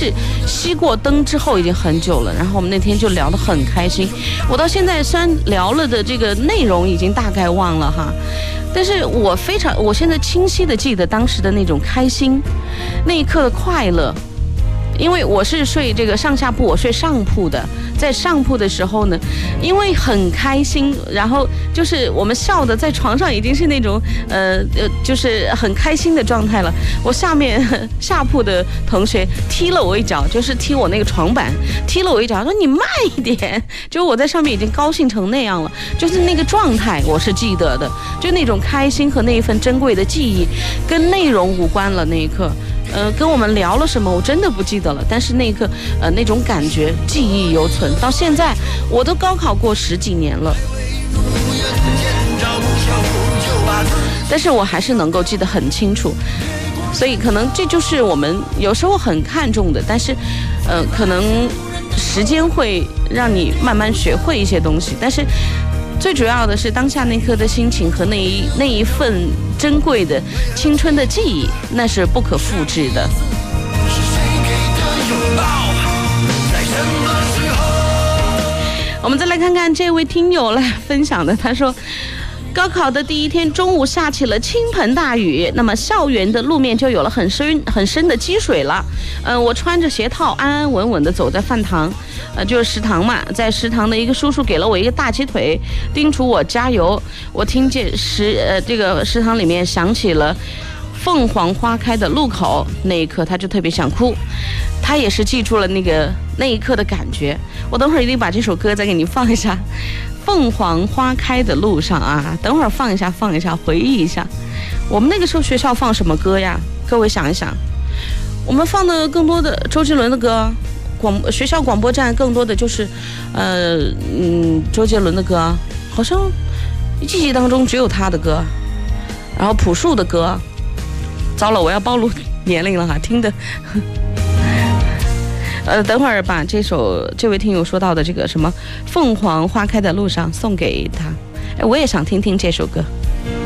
是熄过灯之后已经很久了，然后我们那天就聊得很开心。我到现在虽然聊了的这个内容已经大概忘了哈，但是我现在清晰的记得当时的那种开心，那一刻的快乐。因为我是睡这个上下铺，我睡上铺的，在上铺的时候呢，因为很开心，然后就是我们笑的在床上已经是那种就是很开心的状态了。我下铺的同学踢了我一脚，就是踢我那个床板，踢了我一脚，说你慢一点。就我在上面已经高兴成那样了，就是那个状态我是记得的，就那种开心和那一份珍贵的记忆，跟内容无关了那一刻。跟我们聊了什么我真的不记得了，但是那一刻那种感觉记忆犹存，到现在我都高考过10几年了，但是我还是能够记得很清楚。所以可能这就是我们有时候很看重的，但是可能时间会让你慢慢学会一些东西，但是最主要的是当下那刻的心情和那一份珍贵的青春的记忆，那是不可复制的。我们再来看看这位听友来分享的，他说高考的第一天中午下起了倾盆大雨，那么校园的路面就有了很深的积水了。我穿着鞋套安安稳稳的走在饭堂，就是食堂嘛，在食堂的一个叔叔给了我一个大鸡腿，叮嘱我加油。我听见这个食堂里面响起了凤凰花开的路口，那一刻他就特别想哭，他也是记住了那一刻的感觉。我等会儿一定把这首歌再给你放一下，凤凰花开的路上啊，等会儿放一下，回忆一下，我们那个时候学校放什么歌呀？各位想一想，我们放的更多的周杰伦的歌，学校广播站更多的就是周杰伦的歌，好像记忆当中只有他的歌，然后朴树的歌。糟了，我要暴露年龄了哈，听的。等会儿把这位听友说到的这个什么凤凰花开的路上送给他，我也想听听这首歌。